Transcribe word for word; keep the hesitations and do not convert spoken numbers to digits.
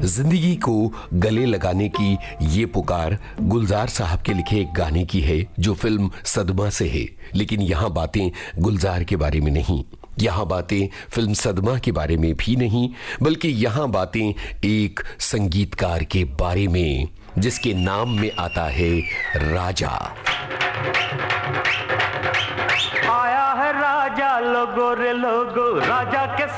जिंदगी को गले लगाने की ये पुकार गुलजार साहब के लिखे एक गाने की है जो फिल्म सदमा से है। लेकिन यहाँ बातें गुलजार के बारे में नहीं, यहाँ बातें फिल्म सदमा के बारे में भी नहीं, बल्कि यहाँ बातें एक संगीतकार के बारे में जिसके नाम में आता है राजा। आया है राजा लोगो रे लोगो, राजा के